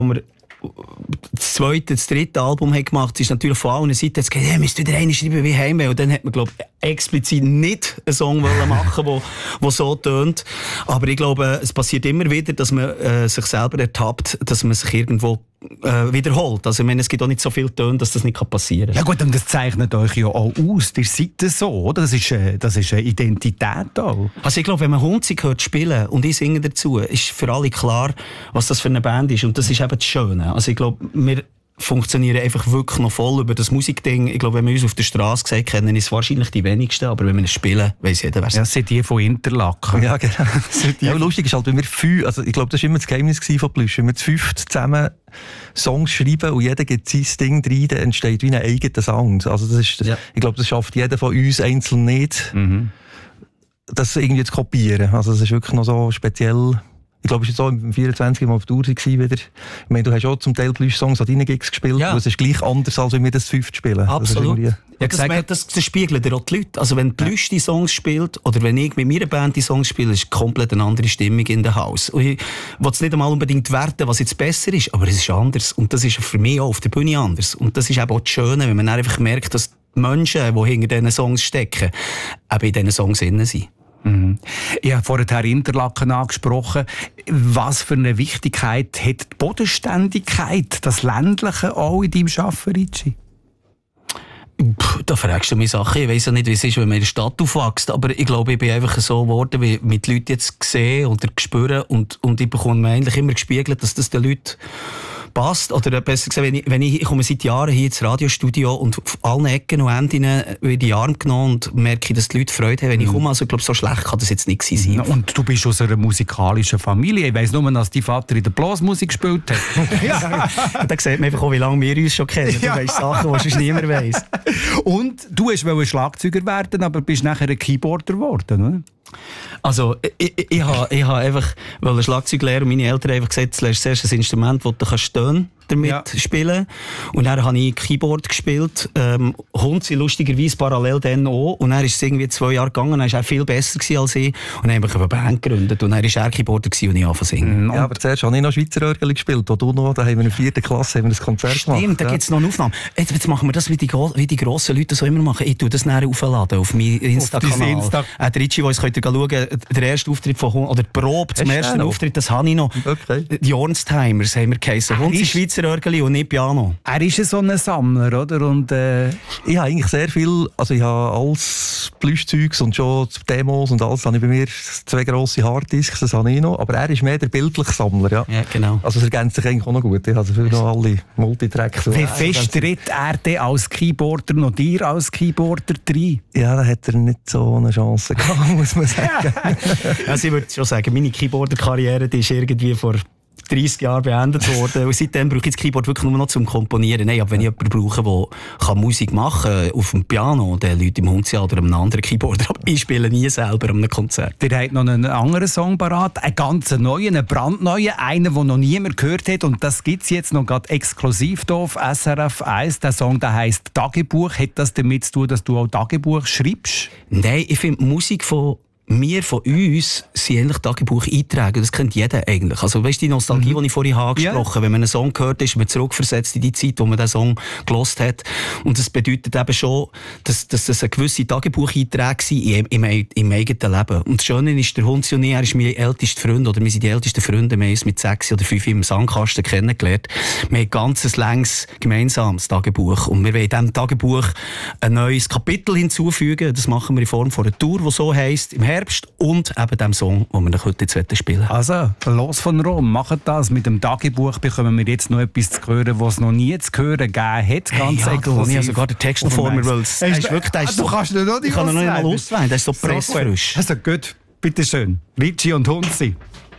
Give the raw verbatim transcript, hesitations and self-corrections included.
wir das zweite, das dritte Album haben gemacht, ist natürlich von allen Seiten jetzt gesagt, hey, müsst ihr wieder einen schreiben wie Heimweh. Und dann hat man, glaube ich, explizit nicht einen Song machen wollen, der so tönt. Aber ich glaube, es passiert immer wieder, dass man äh, sich selber ertappt, dass man sich irgendwo äh, wiederholt. Also ich meine, es gibt auch nicht so viele Töne, dass das nicht passieren kann. Ja gut, und das zeichnet euch ja auch aus. Ihr seid so, oder? Das ist, äh, das ist eine Identität auch. Also ich glaube, wenn man Hunzig hört spielen und ich singe dazu, ist für alle klar, was das für eine Band ist. Und das ist eben das Schöne. Also ich glaube, wir funktionieren einfach wirklich noch voll über das Musikding. Ich glaube, wenn wir uns auf der Straße gesagt kennen, ist es wahrscheinlich die wenigsten, aber wenn wir es spielen, weiss jeder, wer es ist. Ja, das sind die von Interlaken. Ja, genau. Ja, lustig ist halt, wenn wir fünf, also ich glaube, das war immer das Geheimnis von Plüsch, wenn wir zu fünft zusammen Songs schreiben und jeder gibt sein Ding rein, dann entsteht wie ein eigener Song. Also das ist, das, ja. Ich glaube, das schafft jeder von uns einzeln nicht, mhm. das irgendwie zu kopieren. Also das ist wirklich noch so speziell. Ich glaube, es war jetzt so im vierundzwanzig Mal auf Tour wieder. Ich meine, du hast auch zum Teil Plüsch-Songs an deinen Gigs gespielt. Ja. Es ist gleich anders, als wenn wir das fünft spielen. Absolut. Das, ja, das, man, das, das spiegeln dir auch die Leute. Also wenn Plüsch die Songs spielt, oder wenn ich mit meiner Band die Songs spiele, ist komplett eine andere Stimmung in der Haus. Und ich will es nicht einmal unbedingt werten, was jetzt besser ist, aber es ist anders. Und das ist für mich auch auf der Bühne anders. Und das ist eben auch das Schöne, wenn man dann einfach merkt, dass die Menschen, die hinter diesen Songs stecken, eben in diesen Songs innen sind. Mhm. Ich habe vorhin Interlaken angesprochen. Was für eine Wichtigkeit hat die Bodenständigkeit, das Ländliche auch in deinem Arbeiten, Ritchie? Puh, da fragst du mich Sachen. Ich weiss ja nicht, wie es ist, wenn man in der Stadt aufwächst. Aber ich glaube, ich bin einfach so geworden, wie mit den Leuten jetzt gesehen oder spüren. Und, und ich bekomme mir eigentlich immer gespiegelt, dass das den Leuten passt. Oder besser gesagt, wenn ich, wenn ich, ich komme seit Jahren hier ins Radiostudio und auf allen Ecken und Enden in die Arme genommen und merke, dass die Leute Freude haben, wenn ich komme. Also ich glaube, so schlecht kann das jetzt nicht sein. Und du bist aus einer musikalischen Familie. Ich weiss nur, dass dein Vater in der Blasmusik gespielt hat. Ja. Da sieht man einfach auch, wie lange wir uns schon kennen. Du ja. weisst Sachen, die sonst niemand weiss. Und du wolltest Schlagzeuger werden, aber bist nachher ein Keyboarder geworden, oder? Also, ich, ich, ich habe ich ha einfach, weil ein Schlagzeugler und meine Eltern einfach gesagt, du lernst zuerst ein Instrument, das du kannst Töne damit ja. spielen. Und dann habe ich Keyboard gespielt. Ähm, Hunzi lustigerweise parallel dann auch. Und dann ist es irgendwie zwei Jahre gegangen. Dann war er viel besser als ich. Und dann habe ich eine Band gegründet. Und dann war er Keyboarder und ich angefangen zu singen. Ja, aber zuerst habe ich noch Schweizer Örgeli gespielt. Wo du noch, da haben wir in der vierten Klasse haben wir ein Konzert Stimmt, gemacht. Stimmt, da ja. gibt es noch eine Aufnahme. Jetzt, jetzt machen wir das, wie die, wie die grossen Leute so immer machen. Ich tue das nachher aufladen auf meinen Insta-Kanal. Insta äh, der Ritchie, wo könnt ihr schauen, der erste Auftritt von Hunzi, oder die Probe zum ersten Auftritt, das habe ich noch. Okay. Die Ornstimers haben wir geheissen. Hunzi Schweizer Örgeli und nicht Piano. Er ist so ein Sammler, oder? Und, äh... ich habe eigentlich sehr viel, also ich habe alles Plüschzeugs und schon Demos und alles, habe ich bei mir zwei grosse Harddisks, das habe ich noch, aber er ist mehr der bildliche Sammler, ja. Ja, genau. Also es ergänzt sich eigentlich auch noch gut, ich habe für noch alle Multitracks. Wie fest tritt er denn als Keyboarder noch dir als Keyboarder rein? Ja, da hat er nicht so eine Chance gehabt, muss man sagen. Also ich würde schon sagen, meine Keyboarder-Karriere, die ist irgendwie vor dreissig Jahre beendet worden. Und seitdem brauche ich das Keyboard wirklich nur noch zum Komponieren. Nein, aber wenn ich jemanden brauche, der Musik machen kann, auf dem Piano, der Leute im Hunzi oder einem anderen Keyboarder, aber ich spiele nie selber an einem Konzert. Ihr habt noch einen anderen Song parat, einen ganz neuen, einen brandneuen, einen, den noch niemand gehört hat. Und das gibt es jetzt noch gerade exklusiv hier auf S R F eins. Der Song, der heisst «Tagebuch». Hat das damit zu tun, dass du auch Tagebuch schreibst? Nein, ich finde Musik von wir von uns sind eigentlich Tagebuch-Einträge. Das kennt jeder eigentlich. Also, weißt du, die Nostalgie, mhm. die ich vorhin angesprochen habe, yeah. wenn man einen Song gehört, ist man zurückversetzt in die Zeit, wo man den Song gelost hat. Und das bedeutet eben schon, dass, dass das eine gewisse Tagebuch-Einträge sind im, im, im eigenen Leben. Und das Schöne ist, der Hunzi und ich, er ist mein ältester Freund, oder wir sind die ältesten Freunde. Wir haben uns mit sechs oder fünf im Sandkasten kennengelernt. Wir haben ein ganzes längs gemeinsames Tagebuch. Und wir wollen in diesem Tagebuch ein neues Kapitel hinzufügen. Das machen wir in Form von einer Tour, die so heisst, im Herbst. Und eben dem Song, den wir heute jetzt spielen wollen. Also, los von Rom, macht das. Mit dem Tagebuch bekommen wir jetzt noch etwas zu hören, was es noch nie zu hören gegeben hat. Ganz hey, ja, du, ich habe sogar den Text noch vor mir, weil es ist wirklich, der ist so, du kannst ihn noch nicht ich kann ihn noch nicht mal auswählen, der ist so pressfrisch. Also gut, bitteschön. Ritchie und Hunzi.